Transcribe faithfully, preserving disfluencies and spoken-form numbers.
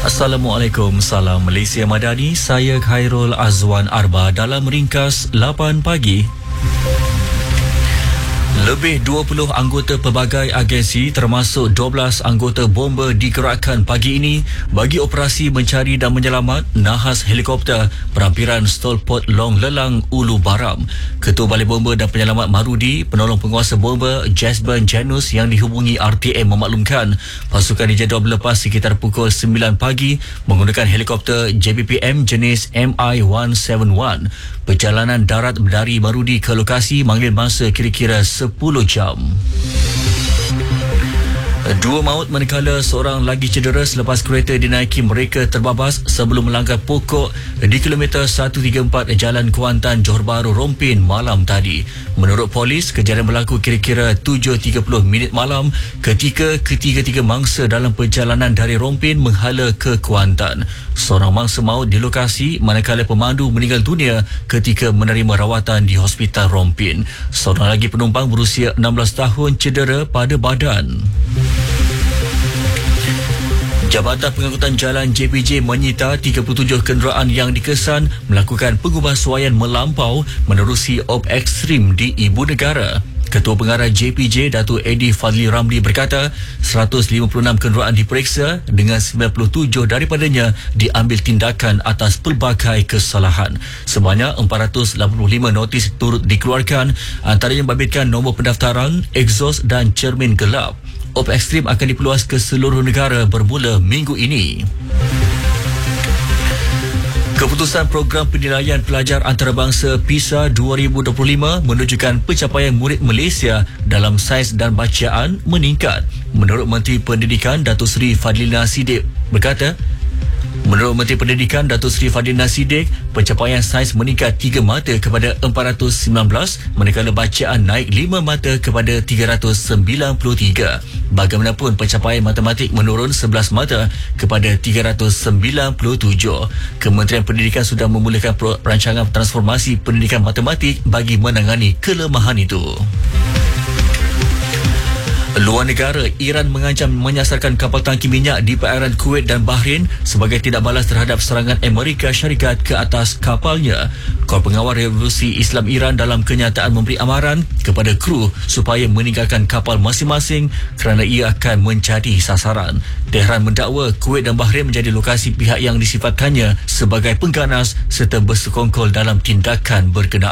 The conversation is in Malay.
Assalamualaikum, salam Malaysia Madani. Saya Khairul Azwan Arba dalam ringkas lapan pagi. Lebih dua puluh anggota pelbagai agensi termasuk dua belas anggota bomba digerakkan pagi ini bagi operasi mencari dan menyelamat nahas helikopter perampiran Stolpot Long Lelang Ulu Baram. Ketua Balai Bomba dan Penyelamat Marudi, penolong penguasa bomba Jasban Janus yang dihubungi R T M memaklumkan pasukan dijadual berlepas sekitar pukul sembilan pagi menggunakan helikopter J P P M jenis M I seratus tujuh puluh satu. Perjalanan darat dari Marudi ke lokasi mengambil masa kira-kira sepuluh jam. Dua maut manakala seorang lagi cedera selepas kereta dinaiki mereka terbabas sebelum melanggar pokok di kilometer seratus tiga puluh empat Jalan Kuantan, Johor Bahru, Rompin malam tadi. Menurut polis, kejadian berlaku kira-kira tujuh tiga puluh minit malam ketika ketiga-tiga mangsa dalam perjalanan dari Rompin menghala ke Kuantan. Seorang mangsa maut di lokasi manakala pemandu meninggal dunia ketika menerima rawatan di Hospital Rompin. Seorang lagi penumpang berusia enam belas tahun cedera pada badan. Jabatan Pengangkutan Jalan J P J menyita tiga puluh tujuh kenderaan yang dikesan melakukan pengubahsuaian melampau menerusi op ekstrim di Ibu Negara. Ketua Pengarah J P J, Datuk Eddie Fadli Ramli berkata, seratus lima puluh enam kenderaan diperiksa dengan sembilan puluh tujuh daripadanya diambil tindakan atas pelbagai kesalahan. Sebanyak empat ratus lapan puluh lima notis turut dikeluarkan, antaranya membabitkan nombor pendaftaran, exhaust dan cermin gelap. Op ekstrim akan diperluas ke seluruh negara bermula minggu ini. Keputusan Program Penilaian Pelajar Antarabangsa PISA dua ribu dua puluh lima menunjukkan pencapaian murid Malaysia dalam sains dan bacaan meningkat. Menurut Menteri Pendidikan Datuk Seri Fadlina Siddiq berkata, Menurut Menteri Pendidikan Datuk Seri Fadlina Siddiq, pencapaian sains meningkat tiga mata kepada empat ratus sembilan belas, manakala bacaan naik lima mata kepada tiga ratus sembilan puluh tiga. Bagaimanapun, pencapaian matematik menurun sebelas mata kepada tiga ratus sembilan puluh tujuh. Kementerian Pendidikan sudah memulakan rancangan transformasi pendidikan matematik bagi menangani kelemahan itu. Luar negara, Iran mengancam menyasarkan kapal tangki minyak di perairan Kuwait dan Bahrain sebagai tindak balas terhadap serangan Amerika Syarikat ke atas kapalnya. Kor Pengawal Revolusi Islam Iran dalam kenyataan memberi amaran kepada kru supaya meninggalkan kapal masing-masing kerana ia akan menjadi sasaran. Tehran mendakwa Kuwait dan Bahrain menjadi lokasi pihak yang disifatkannya sebagai pengganas serta bersekongkol dalam tindakan berkenaan.